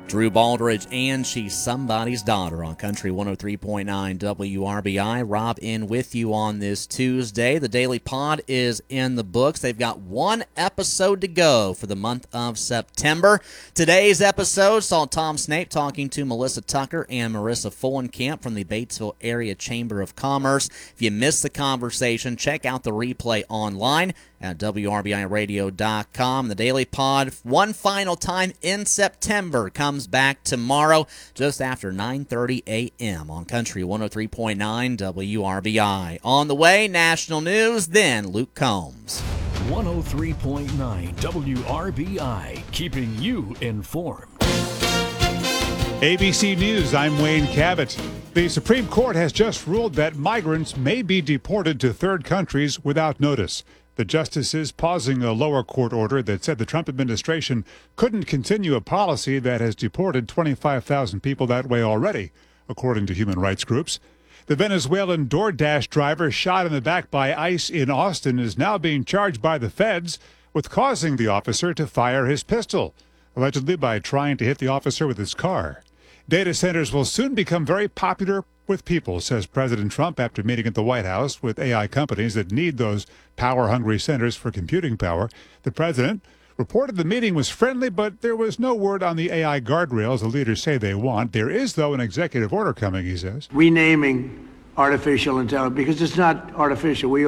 Drew Baldridge, and She's Somebody's Daughter on Country 103.9 WRBI. Rob in with you on this Tuesday. The Daily Pod is in the books. They've got one episode to go for the month of September. Today's episode saw Tom Snape talking to Melissa Tucker and Marissa Fullenkamp from the Batesville Area Chamber of Commerce. If you missed the conversation, check out the replay online at WRBIRadio.com. The Daily Pod, one final time in September, comes back tomorrow just after 9:30 a.m. on Country 103.9 WRBI. On the way, national news, then Luke Combs. 103.9 WRBI, keeping you informed. ABC News, I'm Wayne Cabot. The Supreme Court has just ruled that migrants may be deported to third countries without notice. The justices pausing a lower court order that said the Trump administration couldn't continue a policy that has deported 25,000 people that way already, according to human rights groups. The Venezuelan DoorDash driver shot in the back by ICE in Austin is now being charged by the feds with causing the officer to fire his pistol, allegedly by trying to hit the officer with his car. Data centers will soon become very popular with people, says President Trump after meeting at the White House with AI companies that need those power-hungry centers for computing power. The president reported the meeting was friendly, but there was no word on the AI guardrails the leaders say they want. There is, though, an executive order coming, he says. Renaming artificial intelligence, because it's not artificial. We